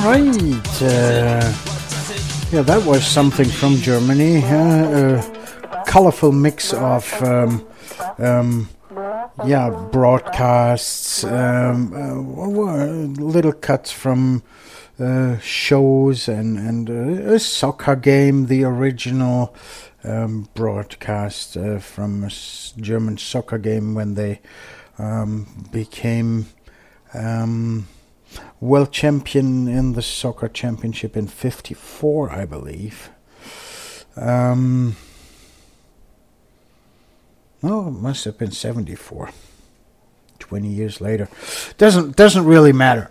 Right. Yeah, that was something from Germany. A colorful mix of broadcasts, little cuts from shows and a soccer game, the original broadcast from a German soccer game when they became world champion in the soccer championship in 54, I believe. No, it must have been 74. 20 years later. Doesn't really matter.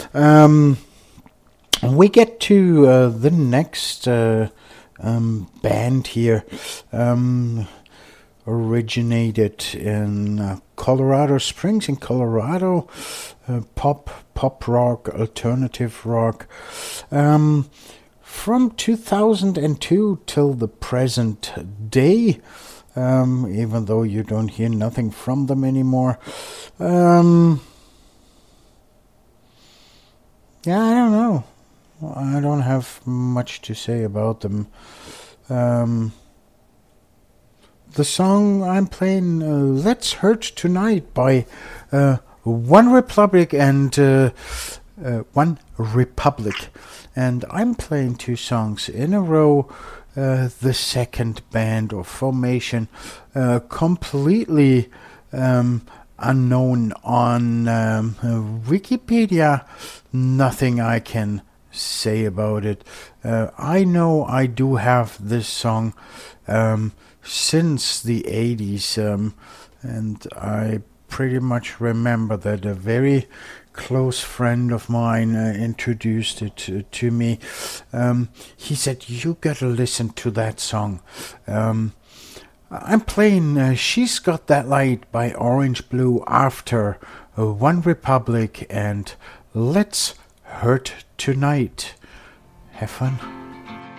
We get to the next band here. Originated in Colorado Springs in Colorado. Pop rock, alternative rock. From 2002 till the present day. Even though you don't hear nothing from them anymore. I don't know. I don't have much to say about them. The song I'm playing, Let's Hurt Tonight by One Republic and One Republic. And I'm playing two songs in a row. The second band or formation, completely unknown on Wikipedia. Nothing I can say about it. I know I do have this song since the 80s, and I pretty much remember that a very close friend of mine introduced it to me. He said, you gotta listen to that song. I'm playing She's Got That Light by Orange Blue after One Republic and Let's Hurt Tonight. Have fun.